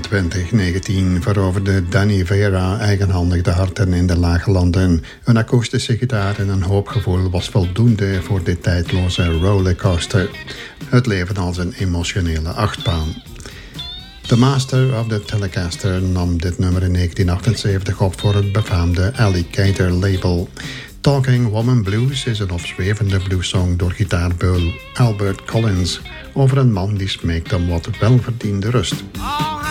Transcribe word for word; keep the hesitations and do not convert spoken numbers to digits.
twintig negentien veroverde Danny Vera eigenhandig de harten in de lage landen. Een akoestische gitaar en een hoopgevoel was voldoende voor dit tijdloze rollercoaster. Het leven als een emotionele achtbaan. The Master of the Telecaster nam dit nummer in negentien achtenzeventig op voor het befaamde Alligator label. Talking Woman Blues is een opzwevende bluessong door gitaarbeul Albert Collins over een man die smeekt om wat welverdiende rust.